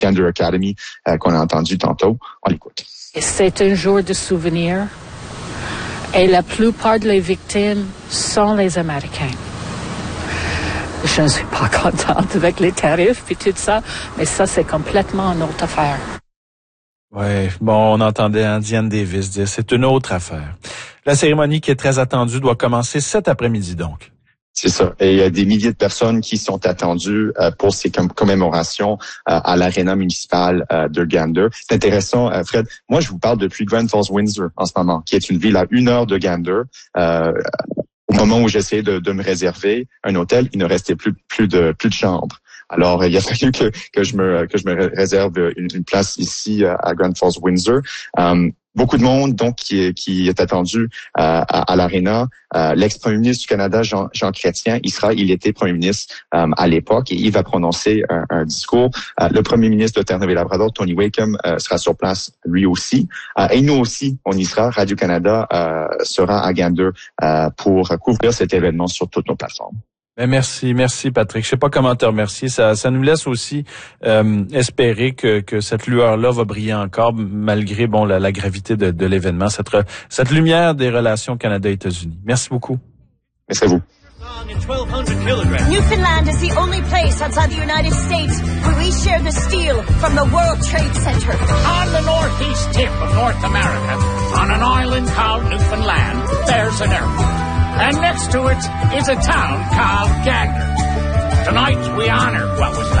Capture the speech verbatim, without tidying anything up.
Gander Academy euh, qu'on a entendu tantôt. On l'écoute. C'est un jour de souvenir et la plupart des victimes sont les Américains. Je ne suis pas contente avec les tarifs et tout ça, mais ça, c'est complètement une autre affaire. Oui, bon, on entendait hein, Diane Davis dire c'est une autre affaire. La cérémonie qui est très attendue doit commencer cet après-midi donc. C'est ça. Et il y a des milliers de personnes qui sont attendues euh, pour ces comm- commémorations euh, à l'aréna municipale euh, de Gander. C'est intéressant, euh, Fred. Moi, je vous parle depuis Grand Falls, Windsor en ce moment, qui est une ville à une heure de Gander. Euh, au moment où j'essayais de, de me réserver un hôtel, il ne restait plus plus de plus de chambres. Alors, il a fallu que que je me que je me réserve une, une place ici à Grand Falls, Windsor. Um, Beaucoup de monde donc qui est, qui est attendu euh, à, à l'aréna. Euh, l'ex-premier ministre du Canada, Jean, Jean Chrétien, il sera, il était premier ministre euh, à l'époque et il va prononcer un, un discours. Euh, le premier ministre de Terre-Neuve-et-Labrador, Tony Wakeham, euh, sera sur place lui aussi. Euh, et nous aussi, on y sera. Radio-Canada euh, sera à Gander euh, pour couvrir cet événement sur toutes nos plateformes. Ben merci, merci Patrick. Je sais pas comment te remercier. Ça, ça nous laisse aussi euh, espérer que, que cette lueur-là va briller encore malgré bon la, la gravité de, de l'événement. Cette, cette lumière des relations Canada-États-Unis. Merci beaucoup. Merci à vous. Newfoundland is the only place outside the United States where we share the steel from the World Trade Center. On the northeast tip of North America, on an island called Newfoundland, there's an airport. And next to it is a town called Gander. Tonight we honor what was